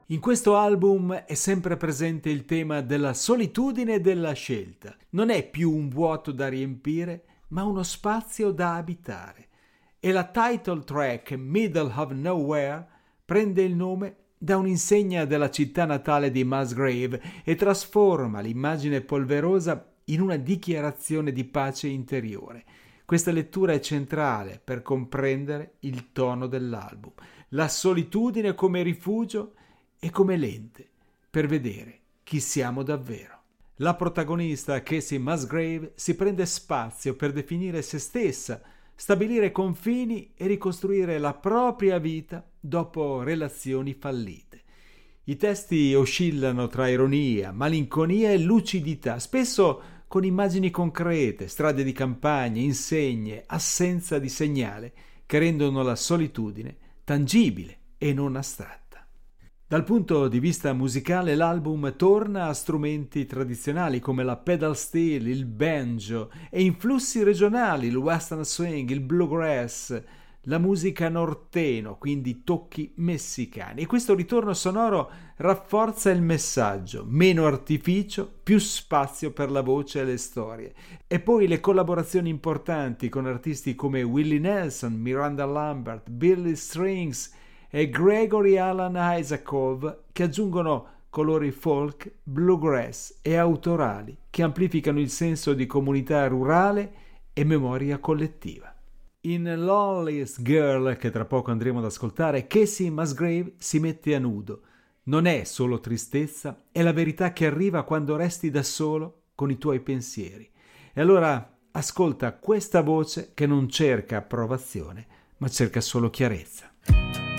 In questo album è sempre presente il tema della solitudine e della scelta. Non è più un vuoto da riempire, ma uno spazio da abitare. E la title track Middle of Nowhere prende il nome da un'insegna della città natale di Musgrave e trasforma l'immagine polverosa in una dichiarazione di pace interiore. Questa lettura è centrale per comprendere il tono dell'album, la solitudine come rifugio e come lente per vedere chi siamo davvero. La protagonista, Kacey Musgrave, si prende spazio per definire se stessa, stabilire confini e ricostruire la propria vita dopo relazioni fallite. I testi oscillano tra ironia, malinconia e lucidità, spesso con immagini concrete, strade di campagna, insegne, assenza di segnale, che rendono la solitudine tangibile e non astratta. Dal punto di vista musicale l'album torna a strumenti tradizionali come la pedal steel, il banjo e influssi regionali, il western swing, il bluegrass, la musica norteno, quindi tocchi messicani. E questo ritorno sonoro rafforza il messaggio: meno artificio, più spazio per la voce e le storie. E poi le collaborazioni importanti con artisti come Willie Nelson, Miranda Lambert, Billy Strings e Gregory Alan Isakov, che aggiungono colori folk, bluegrass e autorali che amplificano il senso di comunità rurale e memoria collettiva. In Loneliest Girl, che tra poco andremo ad ascoltare, Kacey Musgrave si mette a nudo. Non è solo tristezza, è la verità che arriva quando resti da solo con i tuoi pensieri. E allora ascolta questa voce che non cerca approvazione, ma cerca solo chiarezza.